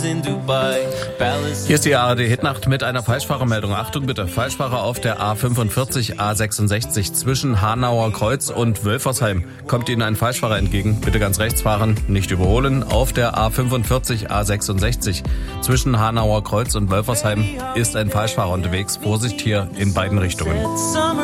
Hier ist die ARD-Hitnacht mit einer Falschfahrermeldung. Achtung bitte, Falschfahrer auf der A45, A66 zwischen Hanauer Kreuz und Wölfersheim. Kommt Ihnen ein Falschfahrer entgegen, bitte ganz rechts fahren, nicht überholen. Auf der A45, A66 zwischen Hanauer Kreuz und Wölfersheim ist ein Falschfahrer unterwegs. Vorsicht hier in beiden Richtungen.